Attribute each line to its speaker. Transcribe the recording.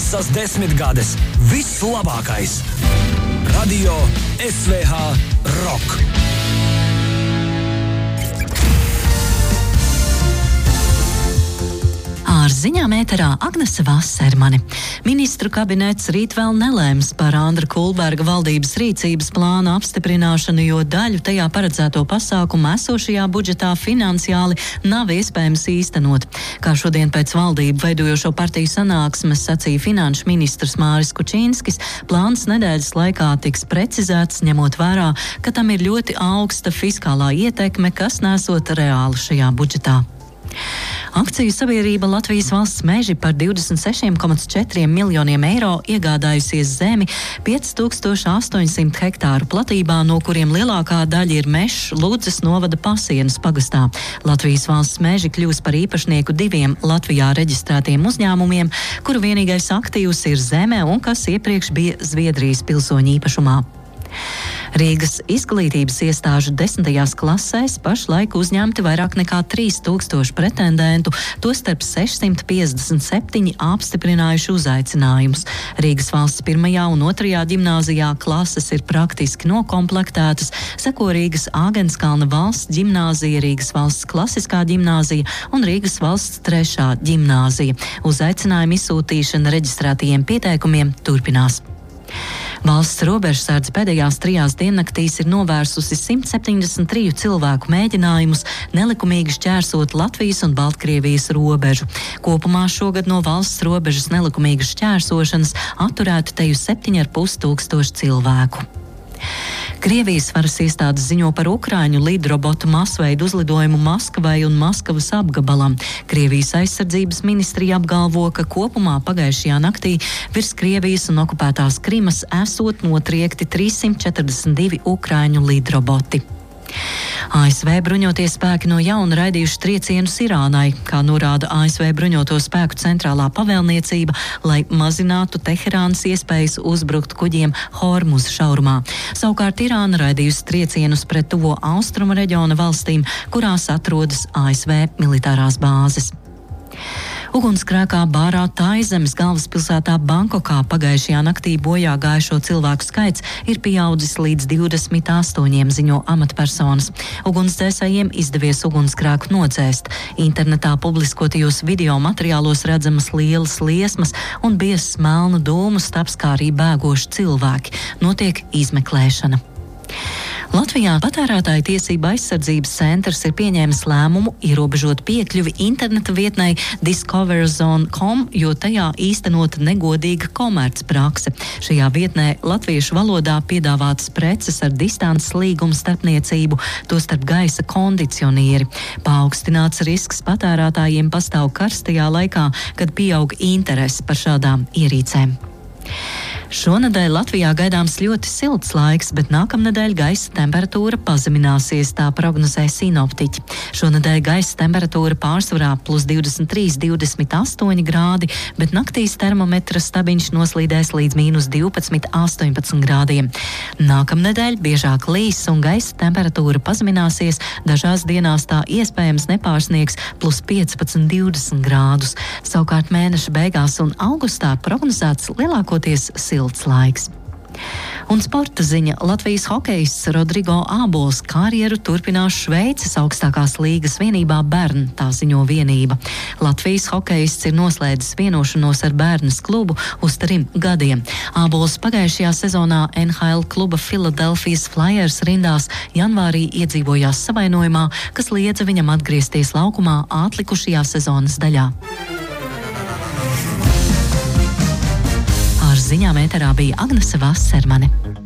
Speaker 1: Visas 10 gades. Viss labākais. Radio SVH Rock.
Speaker 2: Ar ziņām ēterā Agnese Vasermane. Ministru kabinets rīt vēl nelēms par Andra Kulberga valdības rīcības plāna apstiprināšanu, jo daļu tajā paredzēto pasākumu esošajā budžetā finansiāli nav iespējams īstenot. Kā šodien pēc valdību veidojošo partiju sanāksmes sacīja finanšu ministrs Māris Kučīnskis, plāns nedēļas laikā tiks precizēts, ņemot vērā, ka tam ir ļoti augsta fiskālā ietekme, kas nesot reāli šajā budžetā. Akciju sabiedrība Latvijas valsts meži par 26,4 miljoniem eiro iegādājusies zemi 5800 hektāru platībā, no kuriem lielākā daļa ir mežs Ludzes novada Pasienas pagastā. Latvijas valsts meži kļūs par īpašnieku 2 Latvijā reģistrētiem uzņēmumiem, kuru vienīgais aktīvs ir zeme un kas iepriekš bija Zviedrijas pilsoņu īpašumā. Rīgas izglītības iestāžu 10. klasēs pašlaik uzņemti vairāk nekā 3000 pretendentu, tostarp 657 apstiprinājuši uzaicinājumus. Rīgas valsts 1. un 2. ģimnāzijā klases ir praktiski nokomplektētas, seko Rīgas Āgenskalna valsts ģimnāzija, Rīgas valsts klasiskā ģimnāzija un Rīgas valsts 3. ģimnāzija. Uzaicinājumu izsūtīšana reģistrētajiem pieteikumiem turpinās. Valsts robežsardze pēdējās 3 diennaktīs ir novērsusi 173 cilvēku mēģinājumus nelikumīgi šķērsot Latvijas un Baltkrievijas robežu. Kopumā šogad no valsts robežas nelikumīgas šķērsošanas atturētu teju 7500 cilvēku. Krievijas varas iestādes ziņo par Ukraiņu lidrobotu masveidu uzlidojumu Maskavai un Maskavas apgabalam. Krievijas aizsardzības ministrija apgalvo, ka kopumā pagājušajā naktī virs Krievijas un okupētās Krimas esot notriekti 342 Ukraiņu lidroboti. ASV bruņotie spēki no jauna raidījuši triecienus Irānai, kā norāda ASV bruņoto spēku centrālā pavēlniecība, lai mazinātu Teherānas iespējas uzbrukt kuģiem Hormuza šaurumā. Savukārt Irāna raidījusi triecienus pret tuvo austrumu reģiona valstīm, kurās atrodas ASV militārās bāzes. Ugunsgrēkā Bārā Taizemes galvaspilsētā Bankokā pagājušajā naktī bojā gājušo cilvēku skaits ir pieaudzis līdz 28, ziņo amatpersonas. Ugunsdzēsējiem izdevies ugunsgrēku nodzēst. Internetā publiskotajos video materiālos redzamas lielas liesmas un biezs melnu dūmu stabs, kā arī bēgoši cilvēki. Notiek izmeklēšana. Latvijā Patērētāju tiesību aizsardzības centrs ir pieņēmis lēmumu ierobežot piekļuvi interneta vietnei discoverzone.com, jo tajā īstenota negodīga komercprakse. Šajā vietnē latviešu valodā piedāvātas preces ar distances līgumu starpniecību, tostarp gaisa kondicionieri. Paaugstināts risks patērētājiem pastāv karstajā laikā, kad pieaug interese par šādām ierīcēm. Šonedēļ Latvijā gaidāms ļoti silts laiks, bet nākamnedēļ gaisa temperatūra pazemināsies, tā prognozē sinoptiķi. Šonedēļ gaisa temperatūra pārsvarā +23, 28 grādi, bet naktīs termometra stabiņš noslīdēs līdz -12, 18 grādiem. Nākamnedēļ biežāk līs un gaisa temperatūra pazemināsies, dažās dienās tā iespējams nepārsniegs +15, 20 grādus. Savukārt mēneša beigās un augustā prognozēts lielākoties silts laiks. Un sporta ziņa. Latvijas hokejists Rodrigo Ābols karjeru turpinās Šveices augstākās līgas vienībā Bern, tā ziņo vienība. Latvijas hokejists ir noslēdzis vienošanos ar Bernas klubu uz 3 gadiem. Ābols pagājušajā sezonā NHL kluba Philadelphia Flyers rindās janvārī iedzīvojās savainojumā, kas liedza viņam atgriezties laukumā atlikušajā sezonas daļā. Ar ziņām ēterā bija Agnese Vasermane.